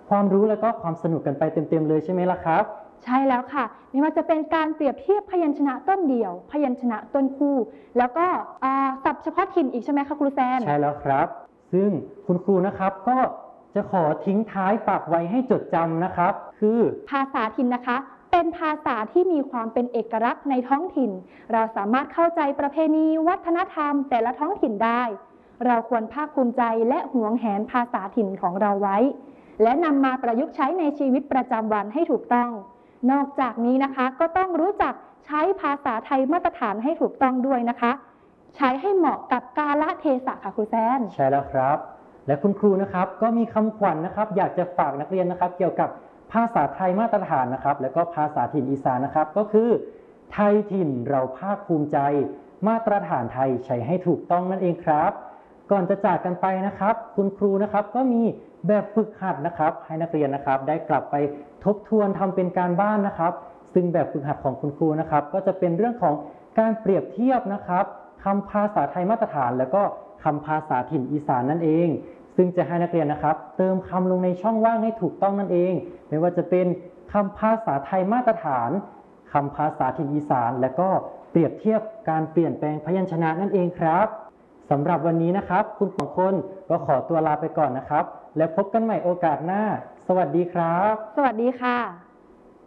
ความรู้แล้วก็ความสนุกกันไปเต็มๆเลยใช่ไหมล่ะครับใช่แล้วค่ะไม่ว่าจะเป็นการเปรียบเทียบพยัญชนะต้นเดี่ยวพยัญชนะต้นคู่แล้วก็ศัพท์เฉพาะถิ่นอีกใช่ไหมคะครูแซนใช่แล้วครับซึ่งคุณครูนะครับก็จะขอทิ้งท้ายฝากไว้ให้จดจำนะครับคือภาษาถิ่นนะคะเป็นภาษาที่มีความเป็นเอกลักษณ์ในท้องถิ่นเราสามารถเข้าใจประเพณีวัฒนธรรมแต่ละท้องถิ่นได้เราควรภาคภูมิใจและหวงแหนภาษาถิ่นของเราไว้และนำมาประยุกต์ใช้ในชีวิตประจำวันให้ถูกต้องนอกจากนี้นะคะก็ต้องรู้จักใช้ภาษาไทยมาตรฐานให้ถูกต้องด้วยนะคะใช้ให้เหมาะกับกาลเทศะค่ะครูแซนใช่แล้วครับและคุณครูนะครับก็มีคำขวัญนะครับอยากจะฝากนักเรียนนะครับเกี่ยวกับภาษาไทยมาตรฐานนะครับและก็ภาษาถิ่นอีสานนะครับก็คือไทยถิ่นเราภาคภูมิใจมาตรฐานไทยใช้ให้ถูกต้องนั่นเองครับก่อนจะจากกันไปนะครับคุณครูนะครับก็มีแบบฝึกหัดนะครับให้นักเรียนนะครับได้กลับไปทบทวนทำเป็นการบ้านนะครับซึ่งแบบฝึกหัดของคุณครูนะครับก็จะเป็นเรื่องของการเปรียบเทียบนะครับคำภาษาไทยมาตรฐานแล้วก็คำภาษาถิ่นอีสานนั่นเองซึ่งจะให้นักเรียนนะครับเติมคำลงในช่องว่างให้ถูกต้องนั่นเองไม่ว่าจะเป็นคำภาษาไทยมาตรฐานคำภาษาถิ่นอีสานและก็เปรียบเทียบการเปลี่ยนแปลงพยัญชนะนั่นเองครับสำหรับวันนี้นะครับคุณสองคนก็ขอตัวลาไปก่อนนะครับและพบกันใหม่โอกาสหน้าสวัสดีครับสวัสดีค่ะ